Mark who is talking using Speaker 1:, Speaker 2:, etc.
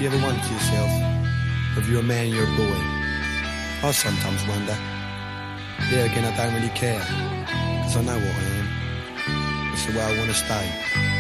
Speaker 1: you ever wonder to yourself whether you're a man or you're a boy? I sometimes wonder. There again, I don't really care, because I know what I am. It's the way I want to stay.